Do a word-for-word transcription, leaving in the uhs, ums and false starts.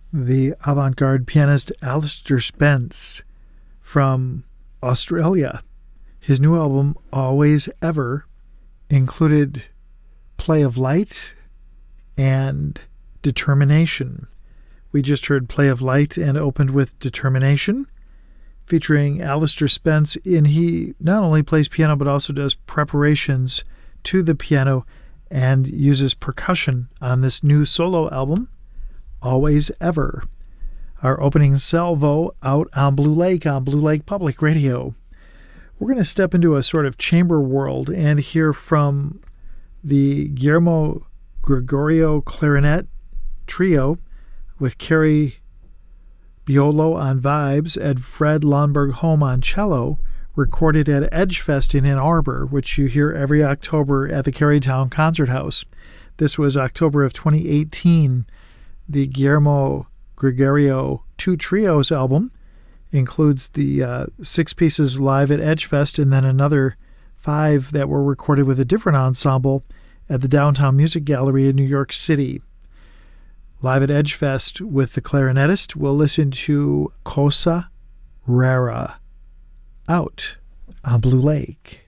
the avant-garde pianist Alistair Spence from Australia. His new album, Always Ever, included Play of Light and Determination. We just heard Play of Light and opened with Determination, featuring Alistair Spence, and he not only plays piano but also does preparations to the piano and uses percussion on this new solo album, Always Ever. Our opening salvo out on Blue Lake on Blue Lake Public Radio. We're going to step into a sort of chamber world and hear from the Guillermo Gregorio Clarinet Trio with Kerry Biolo on vibes and Fred Lundberg Home on cello, recorded at Edgefest in Ann Arbor, which you hear every October at the Carytown Concert House. This was October of twenty eighteen. The Guillermo Gregorio Two Trios album includes the uh, six pieces live at Edgefest and then another five that were recorded with a different ensemble at the Downtown Music Gallery in New York City. Live at Edgefest with the clarinetist, we'll listen to Cosa Rara, out on Blue Lake.